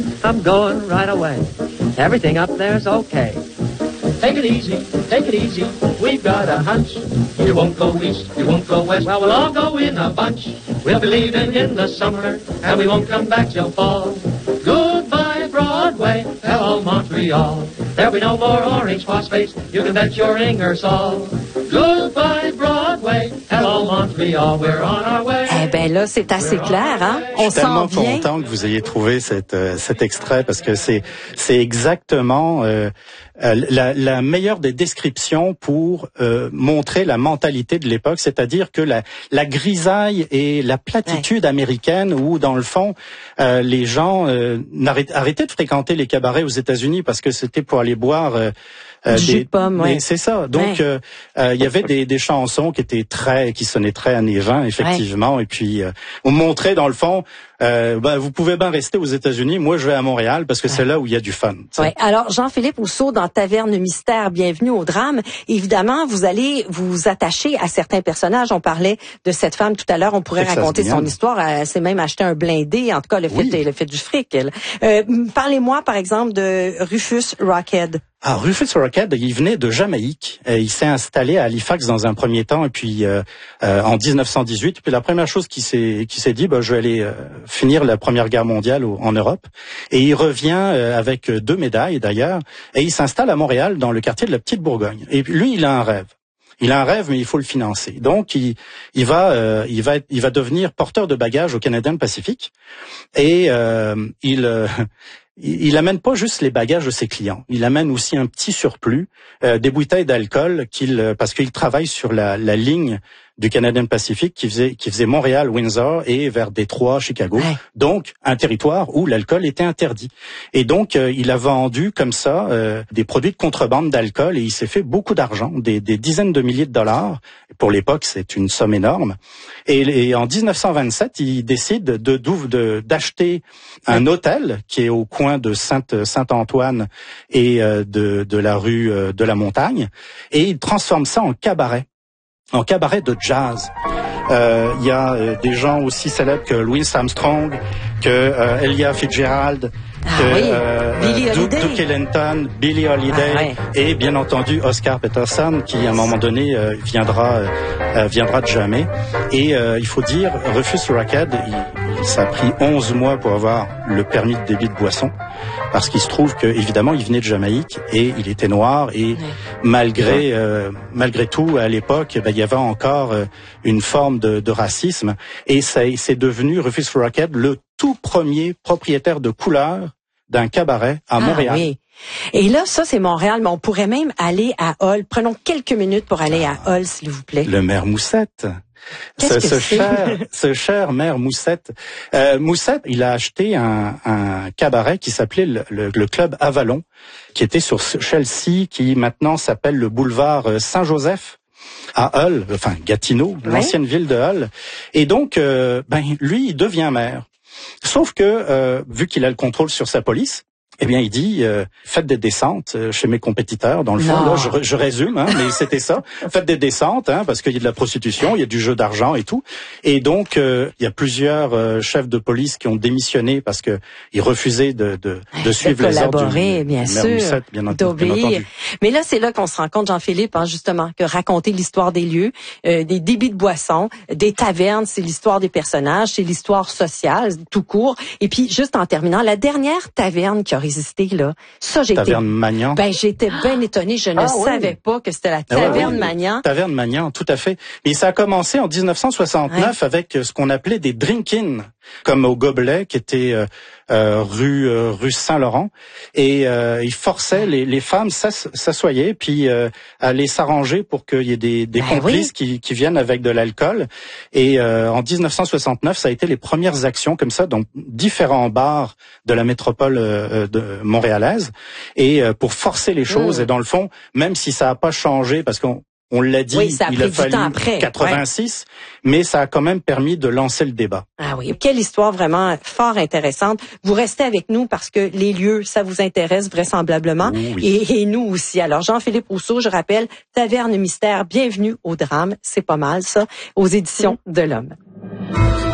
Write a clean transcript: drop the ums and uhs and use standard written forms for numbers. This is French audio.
I'm going right away. Everything up there's okay. Take it easy, we've got a hunch. You won't go east, you won't go west, well, we'll all go in a bunch. We'll be leaving in the summer, and we won't come back till fall. Goodbye, Broadway, hello, Montreal. There'll be no more orange phosphates, you can bet your Ingersoll. Goodbye, Broadway, hello, Montreal, we're on our way. Eh ben là, c'est assez clair, hein? On sent bien. Je suis tellement content que vous ayez trouvé cet extrait parce que c'est exactement la meilleure des descriptions pour montrer la mentalité de l'époque, c'est-à-dire que la grisaille et la platitude américaine où, dans le fond, les gens arrêtaient de fréquenter les cabarets aux États-Unis parce que c'était pour aller boire du jus de pomme, ouais. C'est ça. Donc, il y avait des chansons qui sonnaient très années 20, effectivement. Ouais. Et puis, on montrait, dans le fond, vous pouvez bien rester aux États-Unis. Moi, je vais à Montréal parce que c'est là où il y a du fun. Ouais. Alors, Jean-Philippe Rousseau, dans Taverne Mystère, bienvenue au drame. Évidemment, vous allez vous attacher à certains personnages. On parlait de cette femme tout à l'heure. On pourrait raconter son histoire. Elle s'est même acheté un blindé. En tout cas, le fait du fric. Parlez-moi, par exemple, de Rufus Rockhead. Ah, Rufus Rockhead, il venait de Jamaïque. Il s'est installé à Halifax dans un premier temps, et puis en 1918. Puis la première chose qu'il s'est dit, je vais aller finir la Première Guerre mondiale en Europe. Et il revient avec 2 médailles d'ailleurs, et il s'installe à Montréal dans le quartier de la Petite Bourgogne. Et puis lui, il a un rêve. Il a un rêve, mais il faut le financer. Donc, il va devenir porteur de bagages au Canadian Pacific, et il amène pas juste les bagages de ses clients. Il amène aussi un petit surplus, des bouteilles d'alcool parce qu'il travaille sur la ligne du Canadian Pacific qui faisait Montréal, Windsor et vers Détroit, Chicago. Ouais. Donc, un territoire où l'alcool était interdit. Et donc, il a vendu comme ça des produits de contrebande d'alcool et il s'est fait beaucoup d'argent, des dizaines de milliers de dollars. Pour l'époque, c'est une somme énorme. Et en 1927, il décide d'acheter un hôtel qui est au coin de Saint-Antoine et de la rue de la Montagne, et il transforme ça en cabaret de jazz. Il y a des gens aussi célèbres que Louis Armstrong, que Ella Fitzgerald, Duke Ellington, Billie Holiday et bien entendu Oscar Peterson qui à un moment donné viendra de jamais. Et il faut dire, Rufus Rockhead, ça a pris 11 mois pour avoir le permis de débit de boisson, parce qu'il se trouve que évidemment il venait de Jamaïque et il était noir et malgré tout à l'époque il y avait encore une forme de racisme, et c'est devenu Rufus Rockhead le tout premier propriétaire de couleur d'un cabaret à Montréal. Oui. Et là, ça, c'est Montréal, mais on pourrait même aller à Hull. Prenons quelques minutes pour aller à Hull, s'il vous plaît. Le maire Moussette. Ce cher maire Moussette. Moussette, il a acheté un cabaret qui s'appelait le Club Avalon, qui était sur Chelsea, qui maintenant s'appelle le boulevard Saint-Joseph, à Hull, enfin Gatineau, l'ancienne ville de Hull. Et donc, lui, il devient maire. Sauf que, vu qu'il a le contrôle sur sa police, eh bien, il dit, faites des descentes chez mes compétiteurs. Dans le fond, là, je résume, mais c'était ça. Faites des descentes, parce qu'il y a de la prostitution, il y a du jeu d'argent et tout. Et donc, il y a plusieurs chefs de police qui ont démissionné parce que ils refusaient de suivre les ordres du bien maire sûr, Moussette, bien entendu. Mais là, c'est là qu'on se rend compte, Jean-Philippe, justement, que raconter l'histoire des lieux, des débits de boissons, des tavernes, c'est l'histoire des personnages, c'est l'histoire sociale, tout court. Et puis, juste en terminant, la dernière taverne qui a résisté, là, ça, Taverne Magnan. J'étais bien étonnée, je ne savais pas que c'était la Taverne Magnan. Taverne Magnan, tout à fait. Et ça a commencé en 1969 avec ce qu'on appelait des drink-in, comme au Gobelet, qui était rue Saint-Laurent, et ils forçaient les femmes s'assoyaient puis allaient s'arranger pour qu'il y ait des complices qui viennent avec de l'alcool. Et en 1969, ça a été les premières actions comme ça dans différents bars de la métropole montréalaise, et pour forcer les choses. Et dans le fond, même si ça n'a pas changé, parce qu'on l'a dit, il a fallu 86, mais ça a quand même permis de lancer le débat. Ah oui, quelle histoire vraiment fort intéressante. Vous restez avec nous parce que les lieux, ça vous intéresse vraisemblablement, et nous aussi. Alors, Jean-Philippe Rousseau, je rappelle, Taverne Mystère, bienvenue au drame, c'est pas mal ça, aux éditions de l'Homme.